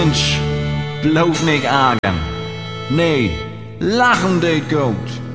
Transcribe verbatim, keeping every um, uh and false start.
Mensch, bloß nicht argen. Nee, lachen deed gut.